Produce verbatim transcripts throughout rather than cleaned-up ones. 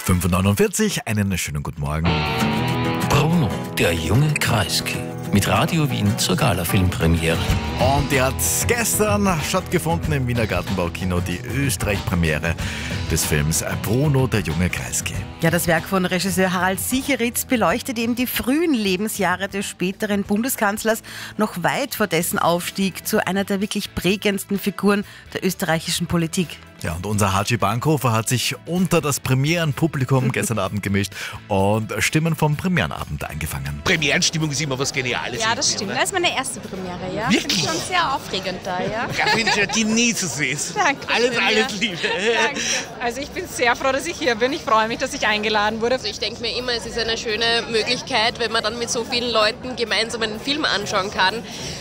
fünf Uhr neunundvierzig, einen schönen guten Morgen. Bruno, der junge Kreisky. Mit Radio Wien zur Gala-Filmpremiere. Und die hat gestern stattgefunden im Wiener Gartenbaukino, die Österreich-Premiere des Films Bruno, der junge Kreisky. Ja, das Werk von Regisseur Harald Sicheritz beleuchtet eben die frühen Lebensjahre des späteren Bundeskanzlers, noch weit vor dessen Aufstieg zu einer der wirklich prägendsten Figuren der österreichischen Politik. Ja, und unser Haji Bankhofer hat sich unter das Premierenpublikum gestern Abend gemischt und Stimmen vom Premierenabend eingefangen. Premierenstimmung ist immer was Geniales. Ja, das stimmt. Das ist meine erste Premiere, ja. Wirklich? Bin schon sehr aufregend da, ja. Ich genieße es. Danke. Alles, schön, alles ja. Liebe. Danke. Also ich bin sehr froh, dass ich hier bin. Ich freue mich, dass ich eingeladen wurde. Also ich denke mir immer, es ist eine schöne Möglichkeit, wenn man dann mit so vielen Leuten gemeinsam einen Film anschauen kann.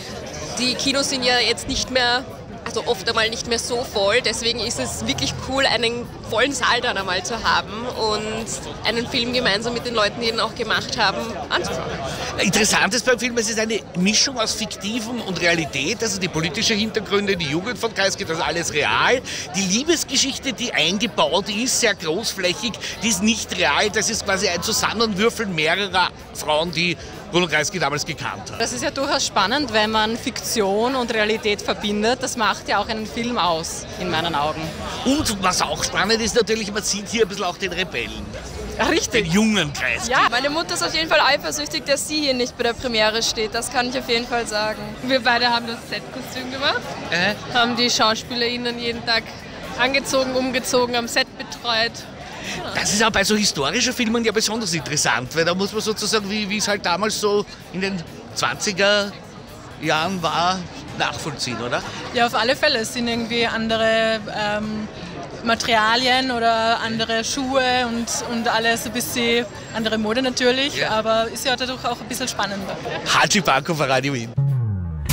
Die Kinos sind ja jetzt nicht mehr, also oft einmal nicht mehr so voll, deswegen ist es wirklich cool, einen vollen Saal dann einmal zu haben und einen Film gemeinsam mit den Leuten, die ihn auch gemacht haben, anzuschauen. Interessant ist beim Film, es ist eine Mischung aus Fiktivem und Realität, also die politischen Hintergründe, die Jugend von Kreisky, das ist alles real. Die Liebesgeschichte, die eingebaut ist, sehr großflächig, die ist nicht real, das ist quasi ein Zusammenwürfeln mehrerer Frauen, die Bruno Kreisky damals gekannt hat. Das ist ja durchaus spannend, wenn man Fiktion und Realität verbindet. Das macht ja auch einen Film aus, in meinen Augen. Und was auch spannend ist natürlich, man sieht hier ein bisschen auch den Rebellen. Ja, richtig. Den jungen Kreisky. Ja, meine Mutter ist auf jeden Fall eifersüchtig, dass sie hier nicht bei der Premiere steht. Das kann ich auf jeden Fall sagen. Wir beide haben das Set-Kostüm gemacht, Äh? haben die SchauspielerInnen jeden Tag angezogen, umgezogen, am Set betreut. Das ist auch bei so historischen Filmen ja besonders interessant, weil da muss man sozusagen, wie, wie es halt damals so in den zwanziger Jahren war, nachvollziehen, oder? Ja, auf alle Fälle. Es sind irgendwie andere ähm, Materialien oder andere Schuhe und, und alles ein bisschen andere Mode natürlich, Ja. aber ist ja dadurch auch ein bisschen spannender. Haji Bankhofer, Radio Wien.